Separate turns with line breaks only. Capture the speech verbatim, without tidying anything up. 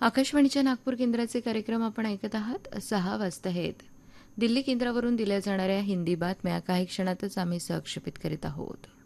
आकाशवाणीच्या नागपूर केंद्राचे कार्यक्रम आपण ऐकत आहात. सहा वाजता आहेत. दिल्ली केंद्रावरून दिल्या जाणाऱ्या हिंदी बातम्या काही क्षणातच आम्ही सहक्षेपित करीत आहोत.